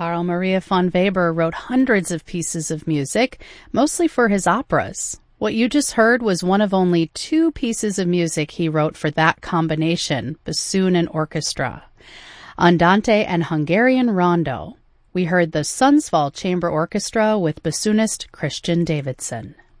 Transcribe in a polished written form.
Carl Maria von Weber wrote hundreds of pieces of music, mostly for his operas. What you just heard was one of only 2 pieces of music he wrote for that combination, bassoon and orchestra. Andante and Hungarian Rondo. We heard the Sundsvall Chamber Orchestra with bassoonist Christian Davidson.